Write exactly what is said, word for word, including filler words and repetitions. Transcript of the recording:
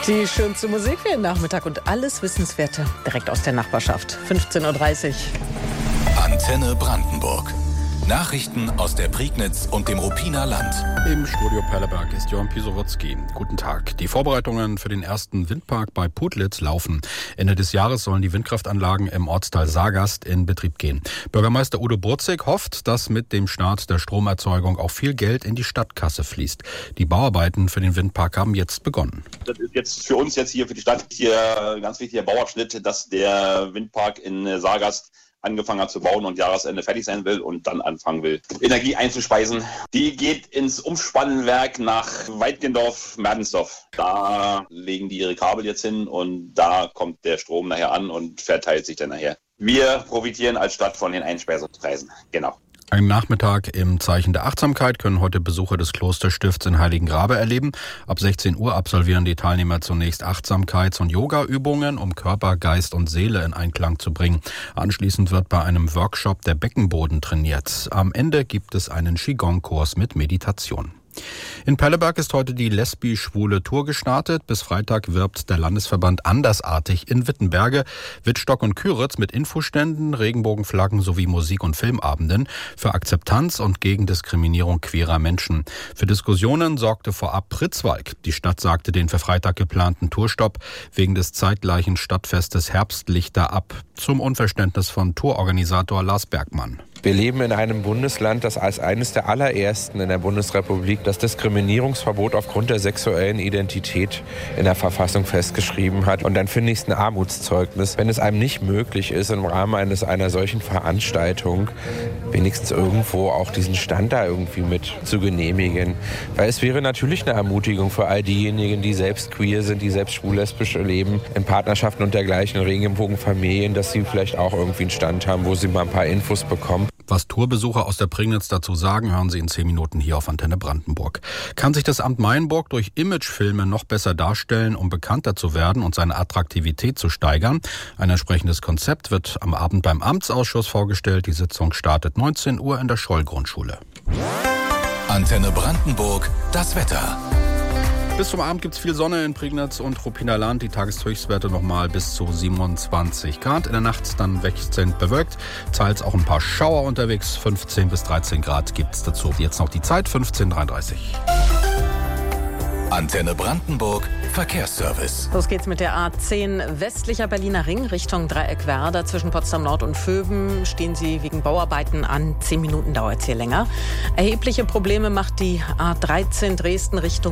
Die schönste Musik für den Nachmittag und alles Wissenswerte direkt aus der Nachbarschaft. fünfzehn Uhr dreißig. Antenne Brandenburg. Nachrichten aus der Prignitz und dem Ruppiner Land. Im Studio Perleberg ist Jörn Pisowotzki. Guten Tag. Die Vorbereitungen für den ersten Windpark bei Putlitz laufen. Ende des Jahres sollen die Windkraftanlagen im Ortsteil Saargast in Betrieb gehen. Bürgermeister Udo Burzig hofft, dass mit dem Start der Stromerzeugung auch viel Geld in die Stadtkasse fließt. Die Bauarbeiten für den Windpark haben jetzt begonnen. Das ist jetzt für uns jetzt hier für die Stadt hier ein ganz wichtiger Bauabschnitt, dass der Windpark in Saargast angefangen hat zu bauen und Jahresende fertig sein will und dann anfangen will, Energie einzuspeisen. Die geht ins Umspannwerk nach Weitgendorf, Merdensdorf. Da legen die ihre Kabel jetzt hin und da kommt der Strom nachher an und verteilt sich dann nachher. Wir profitieren als Stadt von den Einspeisungspreisen. Genau. Einen Nachmittag im Zeichen der Achtsamkeit können heute Besucher des Klosterstifts in Heiligengrabe erleben. Ab sechzehn Uhr absolvieren die Teilnehmer zunächst Achtsamkeits- und Yoga-Übungen, um Körper, Geist und Seele in Einklang zu bringen. Anschließend wird bei einem Workshop der Beckenboden trainiert. Am Ende gibt es einen Qigong-Kurs mit Meditation. In Perleberg ist heute die lesbisch-schwule Tour gestartet. Bis Freitag wirbt der Landesverband Andersartig in Wittenberge, Wittstock und Küritz mit Infoständen, Regenbogenflaggen sowie Musik- und Filmabenden für Akzeptanz und gegen Diskriminierung queerer Menschen. Für Diskussionen sorgte vorab Pritzwalk. Die Stadt sagte den für Freitag geplanten Tourstopp wegen des zeitgleichen Stadtfestes Herbstlichter ab. Zum Unverständnis von Tourorganisator Lars Bergmann. Wir leben in einem Bundesland, das als eines der allerersten in der Bundesrepublik das Diskriminierungsverbot aufgrund der sexuellen Identität in der Verfassung festgeschrieben hat. Und dann finde ich es ein Armutszeugnis, wenn es einem nicht möglich ist, im Rahmen eines einer solchen Veranstaltung wenigstens irgendwo auch diesen Stand da irgendwie mit zu genehmigen. Weil es wäre natürlich eine Ermutigung für all diejenigen, die selbst queer sind, die selbst schwul-lesbisch leben, in Partnerschaften und dergleichen, Regenbogenfamilien, dass sie vielleicht auch irgendwie einen Stand haben, wo sie mal ein paar Infos bekommen. Was Tourbesucher aus der Prignitz dazu sagen, hören Sie in zehn Minuten hier auf Antenne Brandenburg. Kann sich das Amt Meienburg durch Imagefilme noch besser darstellen, um bekannter zu werden und seine Attraktivität zu steigern? Ein entsprechendes Konzept wird am Abend beim Amtsausschuss vorgestellt. Die Sitzung startet neunzehn Uhr in der Scholl-Grundschule. Antenne Brandenburg, das Wetter. Bis zum Abend gibt es viel Sonne in Prignitz und Ruppiner Land. Die Tageshöchstwerte nochmal bis zu siebenundzwanzig Grad. In der Nacht dann wechselnd bewölkt. Teils auch ein paar Schauer unterwegs. fünfzehn bis dreizehn Grad gibt es dazu. Jetzt noch die Zeit, fünfzehn Uhr dreiunddreißig. Antenne Brandenburg, Verkehrsservice. Los geht's mit der A zehn westlicher Berliner Ring Richtung Dreieck Werder. Zwischen Potsdam Nord und Vöben stehen Sie wegen Bauarbeiten an. Zehn Minuten dauert es hier länger. Erhebliche Probleme macht die A dreizehn Dresden Richtung